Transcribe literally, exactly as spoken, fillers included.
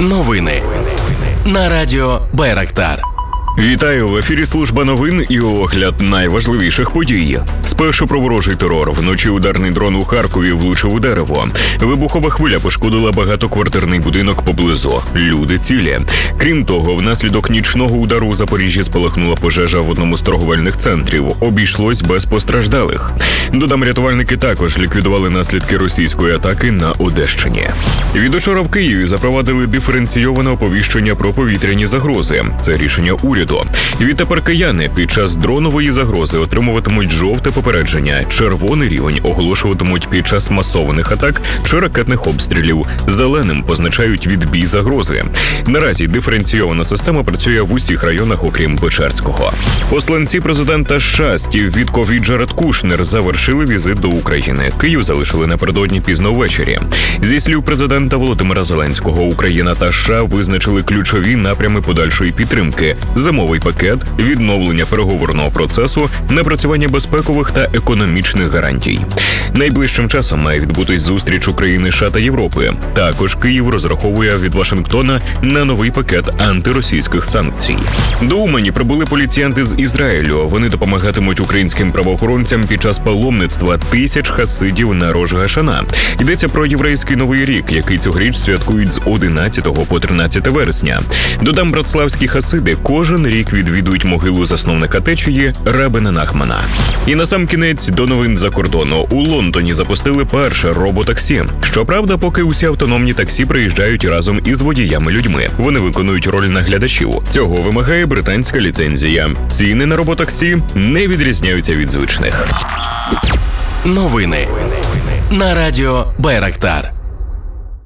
Новини на радіо Байрактар. Вітаю, в ефірі служба новин і огляд найважливіших подій. Спершу про ворожий терор. Вночі ударний дрон у Харкові влучив у дерево. Вибухова хвиля пошкодила багатоквартирний будинок поблизу. Люди цілі. Крім того, внаслідок нічного удару у Запоріжжі спалахнула пожежа в одному з торговельних центрів. Обійшлось без постраждалих. Додам, рятувальники також ліквідували наслідки російської атаки на Одещині. Від учора в Києві запровадили диференційоване оповіщення про повітряні загрози. Це рішення уряду. Відтепер кияни під час дронової загрози отримуватимуть жовте попередження, червоний рівень оголошуватимуть під час масованих атак чи ракетних обстрілів, зеленим позначають відбій загрози. Наразі диференційована система працює в усіх районах, окрім Печерського. Посланці президента США Стів Вітков і Джаред Кушнер завершили візит до України. Київ залишили напередодні пізно ввечері. Зі слів президента Володимира Зеленського, Україна та США визначили ключові напрями подальшої підтримки: зимовий пакет, відновлення переговорного процесу, напрацювання безпекових та економічних гарантій. Найближчим часом має відбутись зустріч України, США та Європи. Також Київ розраховує від Вашингтона на новий пакет антиросійських санкцій. До Умані прибули поліціянти з Ізраїлю. Вони допомагатимуть українським правоохоронцям під час паломництва тисяч хасидів на Рош Гашана. Йдеться про єврейський новий рік, який цьогоріч святкують з одинадцятого по тринадцяте вересня. Додам, братславські хасиди кожен рік відвідують могилу засновника течії Рабина Нахмана. І насамкінець до новин за кордону. У Лондоні запустили перше роботаксі. Щоправда, поки усі автономні таксі приїжджають разом із водіями-людьми. Вони виконують роль наглядачів. Цього вимагає британська ліцензія. Ціни на роботаксі не відрізняються від звичних. Новини на радіо Байрактар.